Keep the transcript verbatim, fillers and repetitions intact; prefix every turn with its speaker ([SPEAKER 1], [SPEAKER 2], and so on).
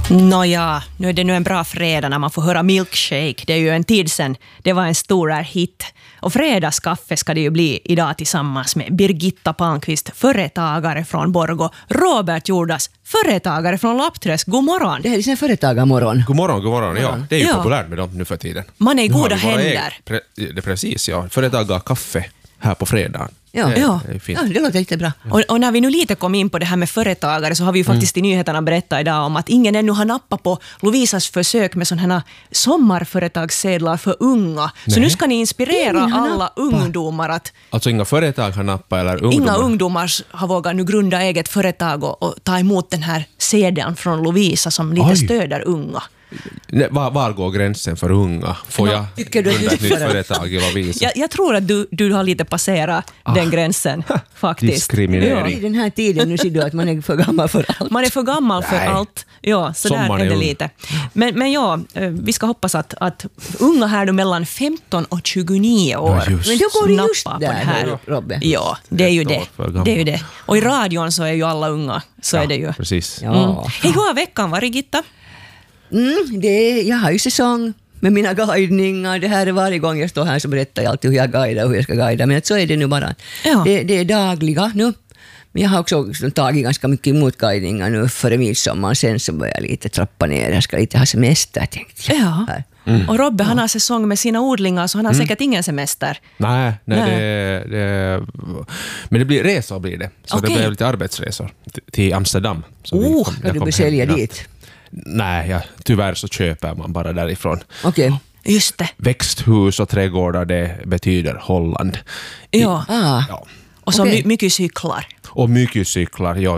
[SPEAKER 1] Nåja, nu är det nu en bra fredag när man får höra Milkshake. Det är ju en tid sedan det var en stor hit. Och fredagskaffe ska det ju bli idag tillsammans med Birgitta Palmqvist, företagare från Borgå, Robert Jordas, företagare från Lappträsk. God morgon.
[SPEAKER 2] Det här är sin företagarmorgon.
[SPEAKER 3] God morgon, god morgon. Ja, det är ju
[SPEAKER 1] Ja.
[SPEAKER 3] populärt med dem nu för tiden.
[SPEAKER 1] Man är i
[SPEAKER 3] Nu har
[SPEAKER 1] goda
[SPEAKER 3] vi våra
[SPEAKER 1] händer.
[SPEAKER 3] egna- Pre- det precis, ja. Företagarekaffe här på fredagen.
[SPEAKER 2] Ja,
[SPEAKER 3] det,
[SPEAKER 1] ja.
[SPEAKER 3] det är fint.
[SPEAKER 2] Ja, det låter lite bra.
[SPEAKER 1] Och, och när vi nu lite kom in på det här med företagare så har vi ju faktiskt i nyheterna berättat idag om att ingen ännu har nappat på Lovisas försök med sådana här sommarföretagssedlar för unga. Så
[SPEAKER 3] Nej.
[SPEAKER 1] nu ska ni inspirera
[SPEAKER 2] Ingen har
[SPEAKER 1] alla
[SPEAKER 2] nappat.
[SPEAKER 1] ungdomar att
[SPEAKER 3] Alltså inga företag har nappat eller ungdomar?
[SPEAKER 1] inga ungdomar har vågat nu grunda eget företag och, och ta emot den här sedeln från Lovisa som lite
[SPEAKER 3] Oj.
[SPEAKER 1] stöder unga.
[SPEAKER 3] Nej, var, var går gränsen för unga? Får jag
[SPEAKER 2] tycker du att
[SPEAKER 3] grunda ett
[SPEAKER 2] du
[SPEAKER 3] nytt
[SPEAKER 2] för-
[SPEAKER 3] företag i Lovisa?
[SPEAKER 1] Jag, jag tror att du, du har lite passerat den gränsen faktiskt.
[SPEAKER 3] Diskriminering.
[SPEAKER 2] I den här tiden nu ser du att man är för gammal för allt.
[SPEAKER 1] Man är för gammal för
[SPEAKER 3] Nej.
[SPEAKER 1] allt. Ja, så där
[SPEAKER 3] Sommaren
[SPEAKER 1] är
[SPEAKER 3] är
[SPEAKER 1] det
[SPEAKER 3] ung.
[SPEAKER 1] lite. Men, men ja, eh, vi ska hoppas att, att unga här nu mellan femton och tjugonio år
[SPEAKER 3] Ja, just.
[SPEAKER 2] Men då går det just
[SPEAKER 1] snappar
[SPEAKER 2] där,
[SPEAKER 1] på det här.
[SPEAKER 2] hör du, Robbe.
[SPEAKER 1] Ja, det är ju
[SPEAKER 3] Ett
[SPEAKER 1] det.
[SPEAKER 3] år för gammal.
[SPEAKER 1] Det är ju det. Och i radion så är ju alla unga. Så är det ju.
[SPEAKER 3] Precis.
[SPEAKER 2] Ja.
[SPEAKER 1] Mm. Hej, hur har veckan varit, Gitta?
[SPEAKER 2] Mm, det är, jag har ju säsong med mina guidningar. Det här är varje gång jag står här så berättar jag alltid hur jag guidar och hur jag ska guida. Men så är det nu bara.
[SPEAKER 1] Ja.
[SPEAKER 2] Det, det är dagliga nu. Men jag har också tagit ganska mycket emot guidningar nu före midsommar. Sen så börjar jag lite trappa ner. Jag ska lite ha semester, tänkte jag.
[SPEAKER 1] Ja.
[SPEAKER 2] Här.
[SPEAKER 1] Och Robbe, han har säsong med sina odlingar så han har säkert ingen semester.
[SPEAKER 3] Nej, nej,
[SPEAKER 1] Nej.
[SPEAKER 3] Det, det... Men det blir resor blir det. Så
[SPEAKER 1] Okej.
[SPEAKER 3] det blir lite arbetsresor t- till Amsterdam. Så vi
[SPEAKER 1] Oh,
[SPEAKER 3] kom-
[SPEAKER 2] Ska
[SPEAKER 3] jag
[SPEAKER 2] du
[SPEAKER 3] kom
[SPEAKER 2] besälja
[SPEAKER 3] hem i natt.
[SPEAKER 2] dit?
[SPEAKER 3] Nej, ja, tyvärr så köper man bara därifrån.
[SPEAKER 2] Okej.
[SPEAKER 1] Just det.
[SPEAKER 3] Växthus och trädgårdar, det betyder Holland.
[SPEAKER 1] Ja.
[SPEAKER 2] Ah.
[SPEAKER 3] Ja.
[SPEAKER 1] Och så
[SPEAKER 2] Okej.
[SPEAKER 1] my- mycket cyklar.
[SPEAKER 3] Och mycket cyklar, ja.